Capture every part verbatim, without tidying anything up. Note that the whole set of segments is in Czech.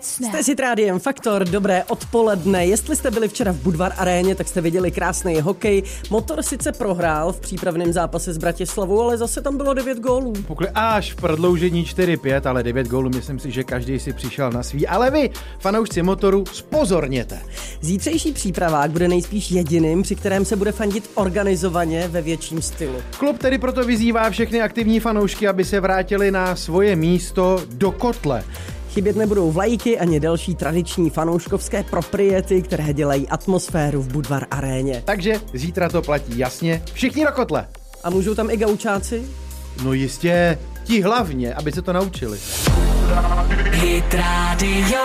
věcné. Jste si Rádiem Faktor, dobré odpoledne. Jestli jste byli včera v Budvar aréně, tak jste viděli krásný hokej. Motor sice prohrál v přípravném zápase s Bratislavou, ale zase tam bylo devět gólů. Pukli až v prodloužení čtyři pět, ale devět gólů, myslím si, že každý si přišel na svý. Ale vy, fanoušci Motoru, spozorněte. Zítřejší přípravák bude nejspíš jediným, při kterém se bude fandit organizovaně ve větším stylu. Klub tedy proto vyzývá všechny aktivní fanoušky, aby se vrátili na svoje místo do kotle. Chybět nebudou vlajky ani další tradiční fanouškovské propriety, které dělají atmosféru v Budvar aréně. Takže zítra to platí jasně. Všichni do kotle. A můžou tam i gaučáci? No jistě, ti hlavně, aby se to naučili. Hit Radio.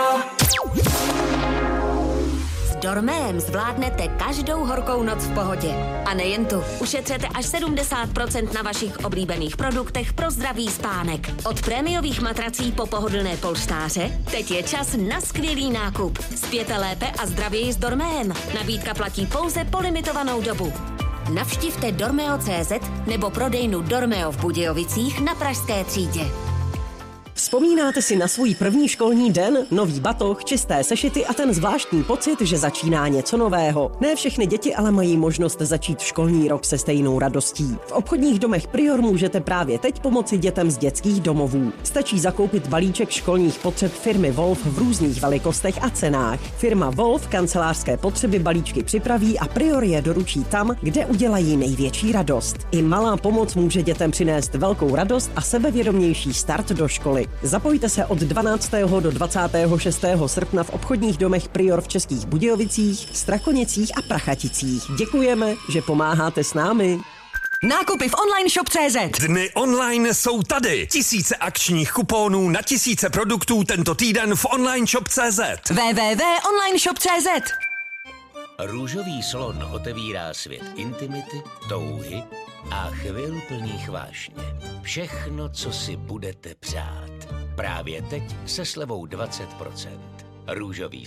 S Dormem zvládnete každou horkou noc v pohodě. A nejen tu. Ušetřete až sedmdesát procent na vašich oblíbených produktech pro zdravý spánek. Od prémiových matrací po pohodlné polštáře, teď je čas na skvělý nákup. Spěte lépe a zdravěji s Dormem. Nabídka platí pouze po limitovanou dobu. Navštivte dormeo tečka cé zet nebo prodejnu Dormeo v Budějovicích na Pražské třídě. Vzpomínáte si na svůj první školní den, nový batoh, čisté sešity a ten zvláštní pocit, že začíná něco nového. Ne všechny děti ale mají možnost začít školní rok se stejnou radostí. V obchodních domech Prior můžete právě teď pomoci dětem z dětských domovů. Stačí zakoupit balíček školních potřeb firmy Wolf v různých velikostech a cenách. Firma Wolf kancelářské potřeby balíčky připraví a Prior je doručí tam, kde udělají největší radost. I malá pomoc může dětem přinést velkou radost a sebevědomější start do školy. Zapojte se od dvanáctého do dvacátého šestého srpna v obchodních domech Prior v Českých Budějovicích, Strakonicích a Prachaticích. Děkujeme, že pomáháte s námi. Nákupy v online shop tečka cé zet. Dny online jsou tady. Tisíce akčních kuponů na tisíce produktů tento týden v online shop tečka cé zet. w w w tečka online shop tečka cé zet. Růžový slon otevírá svět intimity, touhy a chvil plných vášně. Všechno, co si budete přát. Právě teď se slevou dvacet procent. Růžový